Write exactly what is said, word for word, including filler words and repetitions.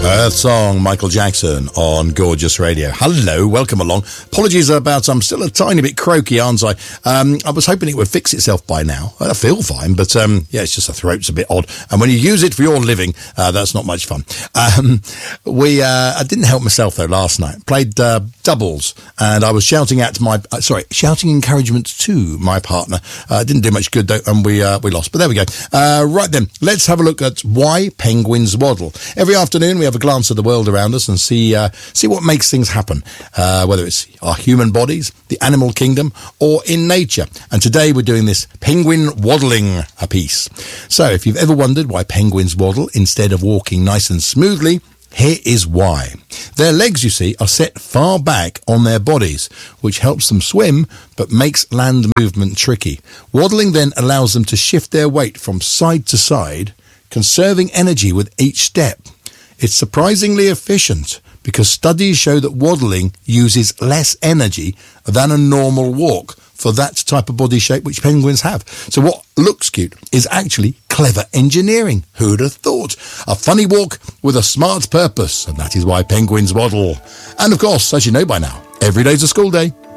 Earth Song, Michael Jackson on Gorgeous Radio. Hello, welcome along. Apologies about, I'm still a tiny bit croaky, aren't I? Um, I was hoping it would fix itself by now. I feel fine, but um, yeah, it's just the throat's a bit odd. And when you use it for your living, uh, that's not much fun. Um, we, uh, I didn't help myself though last night. Played uh, doubles, and I was shouting out to my, uh, sorry, shouting encouragement to my partner. Uh, didn't do much good though, and we uh, we lost. But there we go. Uh, right then, let's have a look at why penguins waddle. Every afternoon we have a glance at the world around us and see uh, see what makes things happen, uh, whether it's our human bodies, the animal kingdom, or in nature. And today we're doing this penguin waddling a piece. So if you've ever wondered why penguins waddle instead of walking nice and smoothly, here is why. Their legs, you see, are set far back on their bodies, which helps them swim but makes land movement tricky. Waddling then allows them to shift their weight from side to side, conserving energy with each step. It's surprisingly efficient because studies show that waddling uses less energy than a normal walk for that type of body shape which penguins have. So what looks cute is actually clever engineering. Who'd have thought? A funny walk with a smart purpose, and that is why penguins waddle. And of course, as you know by now, every day's a school day.